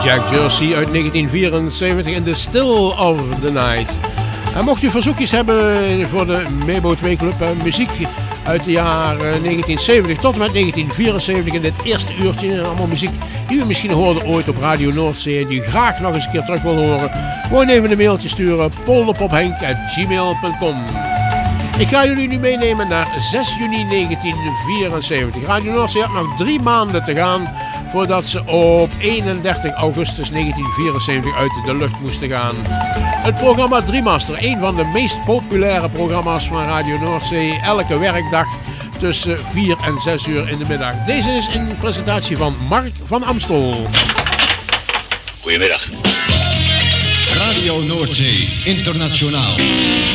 Jack Jersey uit 1974 in The Still of the Night. En mocht u verzoekjes hebben voor de Mebo 2 Club, muziek uit de jaren 1970 tot en met 1974 in dit eerste uurtje. Allemaal muziek die u misschien hoorde ooit op Radio Noordzee en die u graag nog eens een keer terug wil horen. Gewoon even een mailtje sturen, polderpophenk@gmail.com. Ik ga jullie nu meenemen naar 6 juni 1974. Radio Noordzee had nog 3 maanden te gaan voordat ze op 31 augustus 1974 uit de lucht moesten gaan. Het programma Driemaster, een van de meest populaire programma's van Radio Noordzee, elke werkdag tussen 4 en 6 uur in de middag. Deze is een presentatie van Mark van Amstel. Goedemiddag. Radio Noordzee Internationaal.